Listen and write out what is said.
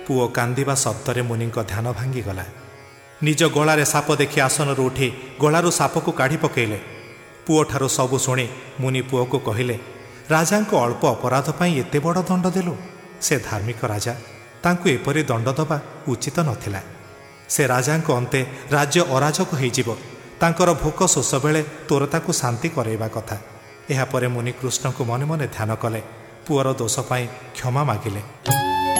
ପୁଅ କାନ୍ଦିବା ଶବ୍ଦରେ ମୁନିଙ୍କ ଧ୍ୟାନ ଭାଙ୍ଗିଗଲା। ନିଜ ଗଳାରେ ସାପ ଦେଖି ଆସନରୁ ଉଠି ଗଳାରୁ ସାପକୁ କାଢ଼ି ପକାଇଲେ। ପୁଅଠାରୁ ସବୁ ଶୁଣି ମୁନି ପୁଅକୁ କହିଲେ, ରାଜାଙ୍କ ଅଳ୍ପ ଅପରାଧ ପାଇଁ ଏତେ ବଡ଼ ଦଣ୍ଡ ଦେଲୁ? ସେ ଧାର୍ମିକ ରାଜା, ତାଙ୍କୁ ଏପରି ଦଣ୍ଡ ଦେବା ଉଚିତ ନଥିଲା। ସେ ରାଜାଙ୍କ ଅନ୍ତେ ରାଜ୍ୟ ଅରାଜକ ହୋଇଯିବ। ତାଙ୍କର ଭୋକ ଶୋଷ ବେଳେ ତୋର ତାକୁ ଶାନ୍ତି କରାଇବା କଥା। ଏହାପରେ ମୁନି କୃଷ୍ଣଙ୍କୁ ମନେ ମନେ ଧ୍ୟାନ କଲେ। ପୁଅର ଦୋଷ ପାଇଁ କ୍ଷମା ମାଗିଲେ।